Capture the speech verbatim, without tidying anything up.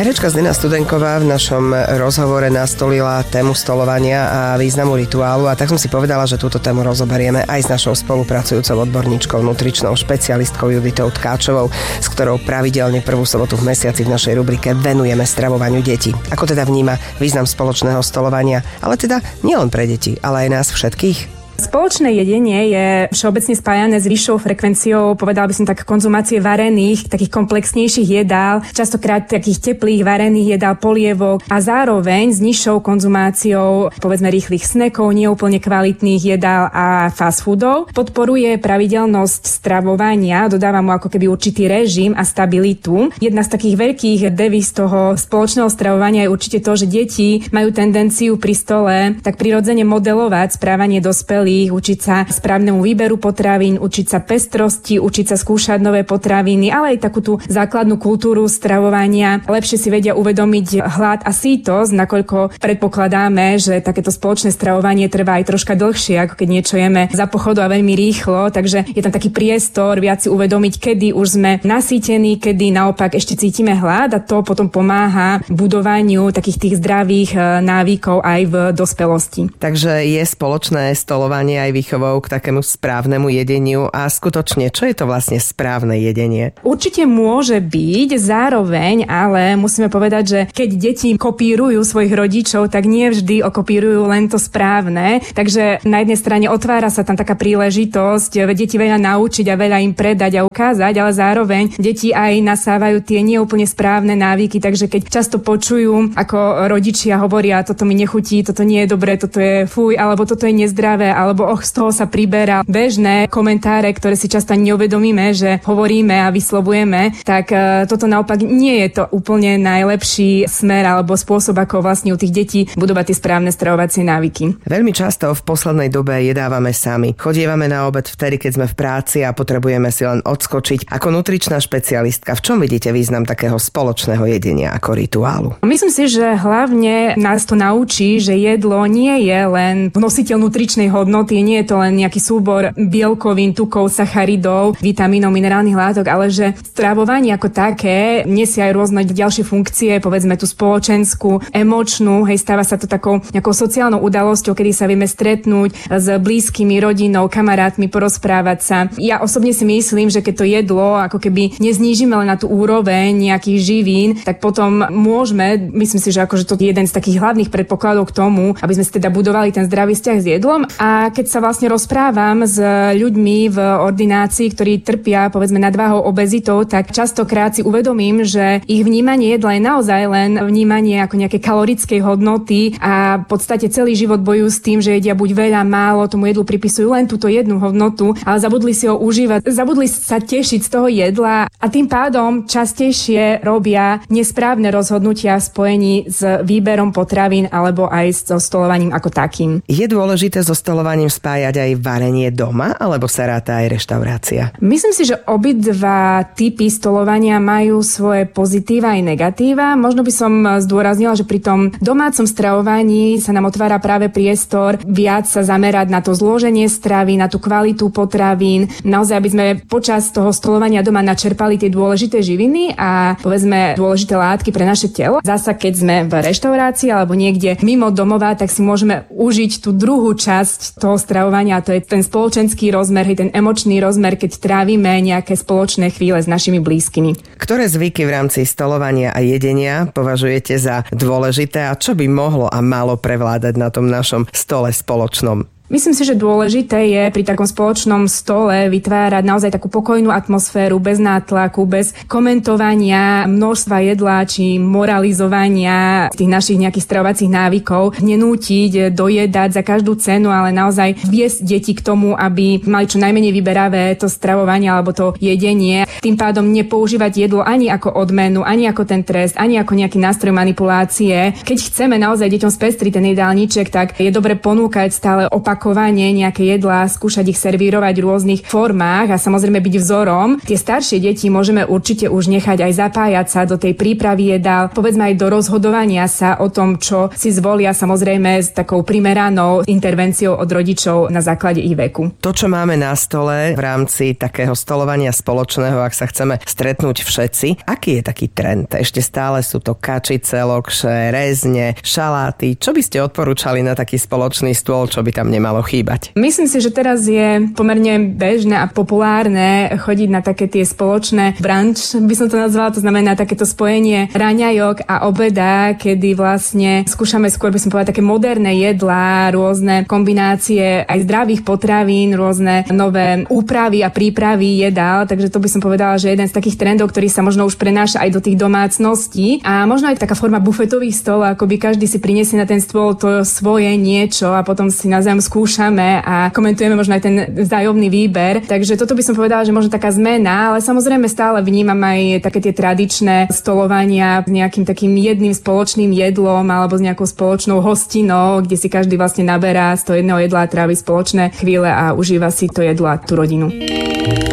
Herečka Zdena Studenková v našom rozhovore nastolila tému stolovania a významu rituálu, a tak som si povedala, že túto tému rozoberieme aj s našou spolupracujúcou odborníčkou, nutričnou špecialistkou Juditou Tkáčovou, s ktorou pravidelne prvú sobotu v mesiaci v našej rubrike venujeme stravovaniu detí. Ako teda vníma význam spoločného stolovania, ale teda nielen pre deti, ale aj nás všetkých? Spoločné jedenie je všeobecne spájané s vyššou frekvenciou, povedal by som tak, konzumácie varených, takých komplexnejších jedál, častokrát takých teplých varených jedál, polievok a zároveň s nižšou konzumáciou, povedzme, rýchlych snackov, neúplne kvalitných jedál a fast foodov. Podporuje pravidelnosť stravovania, dodáva mu ako keby určitý režim a stabilitu. Jedna z takých veľkých devíz toho spoločného stravovania je určite to, že deti majú tendenciu pri stole tak prirodzene modelovať správanie dospelých, učiť sa správnemu výberu potravín, učiť sa pestrosti, učiť sa skúšať nové potraviny, ale aj takú tú základnú kultúru stravovania. Lepšie si vedia uvedomiť hlad a sýtosť, nakoľko predpokladáme, že takéto spoločné stravovanie trvá aj troška dlhšie, ako keď niečo jeme za pochodu a veľmi rýchlo, takže je tam taký priestor viac si uvedomiť, kedy už sme nasýtení, kedy naopak ešte cítime hlad, a to potom pomáha budovaniu takých tých zdravých návykov aj v dospelosti. Takže je spoločné stolovanie aj výchovou k takému správnemu jedeniu, a skutočne, čo je to vlastne správne jedenie? Určite môže byť, zároveň, ale musíme povedať, že keď deti kopírujú svojich rodičov, tak nie vždy okopírujú len to správne. Takže na jednej strane otvára sa tam taká príležitosť deti veľa naučiť a veľa im predať a ukázať, ale zároveň deti aj nasávajú tie neúplne správne návyky, takže keď často počujú, ako rodičia hovoria, toto mi nechutí, toto nie je dobré, toto je fuj, alebo toto je nezdravé, alebo och, z toho sa priberá bežné komentáre, ktoré si často neuvedomíme, že hovoríme a vyslovujeme, tak e, toto naopak nie je to úplne najlepší smer alebo spôsob, ako vlastne u tých detí budovať tie správne stravovacie návyky. Veľmi často v poslednej dobe jedávame sami. Chodievame na obed vtedy, keď sme v práci a potrebujeme si len odskočiť. Ako nutričná špecialistka, v čom vidíte význam takého spoločného jedenia ako rituálu? Myslím si, že hlavne nás to naučí, že jedlo nie je len nositeľ nutričnej hodnoty, nie je to len nejaký súbor bielkovín, tukov, sacharidov, vitamínov, minerálnych látok, ale že stravovanie ako také nesie aj rôzne ďalšie funkcie, povedzme tú spoločenskú, emočnú, hej, stáva sa to takou nejakou sociálnou udalosťou, kedy sa vieme stretnúť s blízkymi, rodinou, kamarátmi, porozprávať sa. Ja osobne si myslím, že keď to jedlo ako keby neznížime len na tú úroveň nejakých živín, tak potom môžeme, myslím si, že akože to je jeden z takých hlavných predpokladov k tomu, aby sme si teda budovali ten zdravý vzťah s jedlom. A keď sa vlastne rozprávam s ľuďmi v ordinácii, ktorí trpia, povedzme, nadváhou, obezitou, tak častokrát si uvedomím, že ich vnímanie jedla je naozaj len vnímanie ako nejaké kalorickej hodnoty a v podstate celý život bojujú s tým, že jedia buď veľa, málo, tomu jedlu pripisujú len túto jednu hodnotu, ale zabudli si ho užívať, zabudli sa tešiť z toho jedla a tým pádom častejšie robia nesprávne rozhodnutia v spojení s výberom potravín alebo aj so stolovaním ako takým. Je dôležité so stolovaním spájať aj varenie doma, alebo sa ráta aj reštaurácia? Myslím si, že obidva typy stolovania majú svoje pozitíva aj negatíva. Možno by som zdôraznila, že pri tom domácom stravovaní sa nám otvára práve priestor viac sa zamerať na to zloženie stravy, na tú kvalitu potravín, naozaj aby sme počas toho stolovania doma načerpali tie dôležité živiny a povedzme dôležité látky pre naše telo. Zasa keď sme v reštaurácii alebo niekde mimo domova, tak si môžeme užiť tú druhú časť toho stravovania, a to je ten spoločenský rozmer, ten emočný rozmer, keď trávime nejaké spoločné chvíle s našimi blízkymi. Ktoré zvyky v rámci stolovania a jedenia považujete za dôležité a čo by mohlo a malo prevládať na tom našom stole spoločnom? Myslím si, že dôležité je pri takom spoločnom stole vytvárať naozaj takú pokojnú atmosféru, bez nátlaku, bez komentovania množstva jedla či moralizovania tých našich nejakých stravovacích návykov, nenútiť, dojedať za každú cenu, ale naozaj viesť deti k tomu, aby mali čo najmenej vyberavé to stravovanie alebo to jedenie. Tým pádom nepoužívať jedlo ani ako odmenu, ani ako ten trest, ani ako nejaký nástroj manipulácie. Keď chceme naozaj deťom spestriť ten jedálniček, tak je dobre ponúkať stále opak opakovane nejaké jedlá, skúšať ich servírovať v rôznych formách a samozrejme byť vzorom. Tie staršie deti môžeme určite už nechať aj zapájať sa do tej prípravy jedál, povedzme aj do rozhodovania sa o tom, čo si zvolia, samozrejme s takou primeranou intervenciou od rodičov na základe ich veku. To, čo máme na stole v rámci takého stolovania spoločného, ak sa chceme stretnúť všetci, aký je taký trend? Ešte stále sú to kačice, lokše, rezne, šaláty. Čo by ste odporúčali na taký spoločný stôl, čo by tam nemalo chýbať? Myslím si, že teraz je pomerne bežné a populárne chodiť na také tie spoločné brunch, by som to nazvala, to znamená takéto spojenie raňajok a obeda, kedy vlastne skúšame skôr, by som povedala, také moderné jedlá, rôzne kombinácie aj zdravých potravín, rôzne nové úpravy a prípravy jedál, takže to by som povedala, že jeden z takých trendov, ktorý sa možno už prenáša aj do tých domácností a možno aj taká forma bufetových stolov, ako by každý si prinesie na ten stôl to svoje niečo a potom si navzájom skúšame a komentujeme možno aj ten vzájomný výber. Takže toto by som povedala, že možno taká zmena, ale samozrejme stále vnímam aj také tie tradičné stolovania s nejakým takým jedným spoločným jedlom alebo s nejakou spoločnou hostinou, kde si každý vlastne naberá z toho jedného jedla a trávi spoločné chvíle a užíva si to jedlo a tú rodinu.